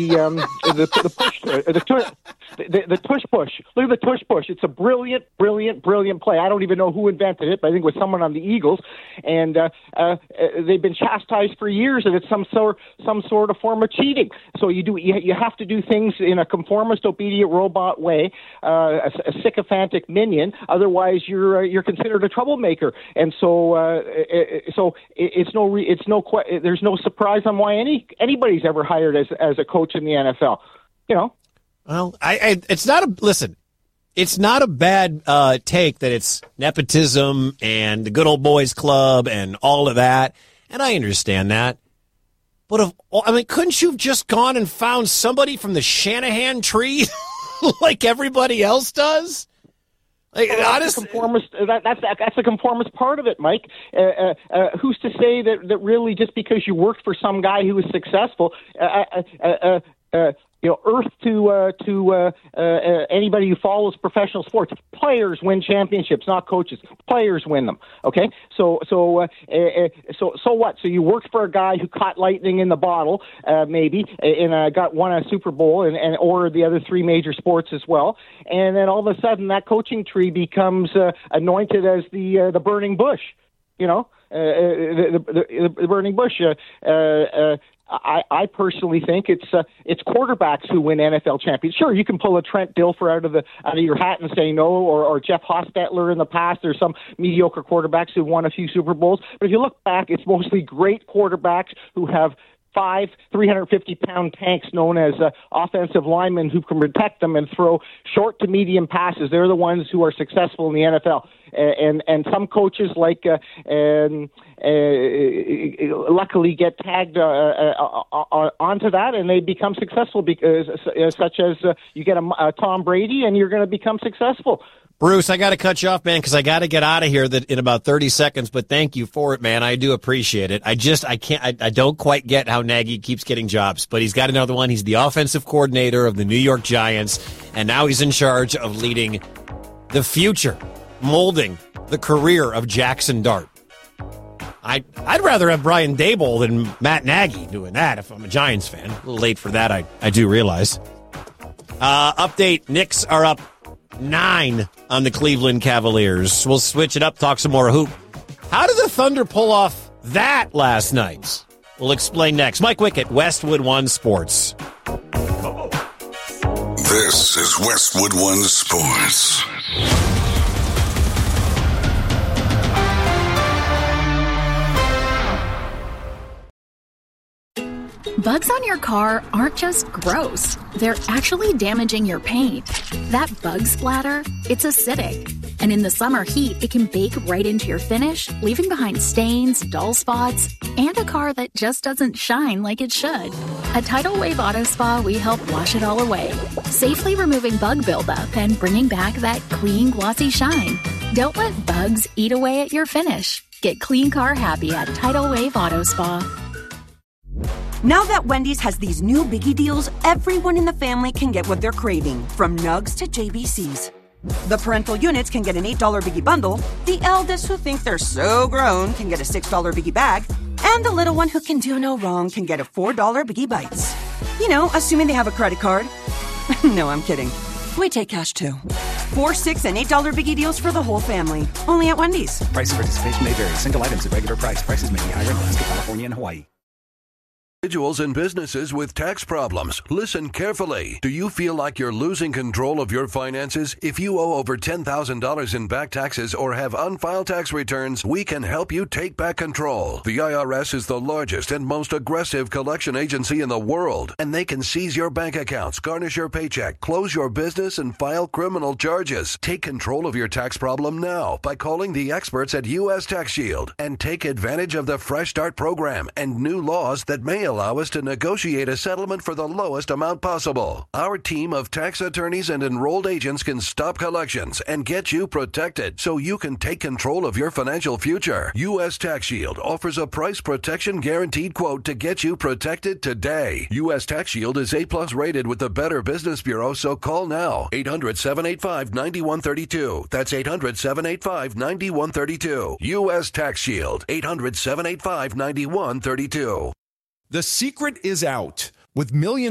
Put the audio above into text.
the tush push. Look at the tush push. It's a brilliant play. I don't even know who invented it, but I think it was someone on the Eagles, and they've been chastised for years that it's some sort of form of cheating. So you have to do things in a conformist, obedient robot way, a sycophantic minion. Otherwise, you're considered a troublemaker, and there's no surprise on why anybody's ever hired as a coach in the NFL. Well, it's not a bad take that it's nepotism and the good old boys club and all of that, and I understand that. But couldn't you have just gone and found somebody from the Shanahan tree like everybody else does? That's the conformist part of it, Mike. Who's to say that really just because you worked for some guy who was successful, earth to anybody who follows professional sports. Players win championships, not coaches. Players win them. Okay, so what? So you worked for a guy who caught lightning in the bottle, maybe, and won a Super Bowl, and or the other three major sports as well. And then all of a sudden, that coaching tree becomes anointed as the burning bush. The burning bush. I personally think it's quarterbacks who win NFL champions. Sure, you can pull a Trent Dilfer out of your hat and say no, or Jeff Hostetler in the past. There's some mediocre quarterbacks who won a few Super Bowls. But if you look back, it's mostly great quarterbacks who have 5 350-pound tanks known as offensive linemen who can protect them and throw short to medium passes. They're the ones who are successful in the NFL. And some coaches luckily get tagged onto that, and they become successful because such as you get a Tom Brady, and you're going to become successful. Bruce, I got to cut you off, man, because I got to get out of here in about 30 seconds, but thank you for it, man. I do appreciate it. I don't quite get how Nagy keeps getting jobs, but he's got another one. He's the offensive coordinator of the New York Giants, and now he's in charge of leading the future, molding the career of Jackson Dart. I'd rather have Brian Daboll than Matt Nagy doing that if I'm a Giants fan. A little late for that, I do realize. Update, Knicks are up 9 on the Cleveland Cavaliers. We'll switch it up, talk some more hoop. How did the Thunder pull off that last night? We'll explain next. Mike Wickett, Westwood One Sports. This is Westwood One Sports. Bugs on your car aren't just gross. They're actually damaging your paint. That bug splatter, it's acidic. And in the summer heat, it can bake right into your finish, leaving behind stains, dull spots, and a car that just doesn't shine like it should. At Tidal Wave Auto Spa, we help wash it all away, safely removing bug buildup and bringing back that clean, glossy shine. Don't let bugs eat away at your finish. Get clean car happy at Tidal Wave Auto Spa. Now that Wendy's has these new biggie deals, everyone in the family can get what they're craving, from nugs to JBCs. The parental units can get an $8 biggie bundle, the eldest who think they're so grown can get a $6 biggie bag, and the little one who can do no wrong can get a $4 biggie bites. Assuming they have a credit card. No, I'm kidding. We take cash too. 4, 6, and $8 biggie deals for the whole family. Only at Wendy's. Price and participation may vary. Single items at regular price. Prices may be higher in Alaska, California, and Hawaii. Individuals and businesses with tax problems, listen carefully. Do you feel like you're losing control of your finances? If you owe over $10,000 in back taxes or have unfiled tax returns, we can help you take back control. The IRS is the largest and most aggressive collection agency in the world, and they can seize your bank accounts, garnish your paycheck, close your business, and file criminal charges. Take control of your tax problem now by calling the experts at U.S. Tax Shield and take advantage of the Fresh Start program and new laws that may allow us to negotiate a settlement for the lowest amount possible. Our team of tax attorneys and enrolled agents can stop collections and get you protected so you can take control of your financial future. U.S. Tax Shield offers a price protection guaranteed quote to get you protected today. U.S. Tax Shield is A+ rated with the Better Business Bureau, so call now. 800-785-9132. That's 800-785-9132. U.S. Tax Shield. 800-785-9132. The secret is out. With millions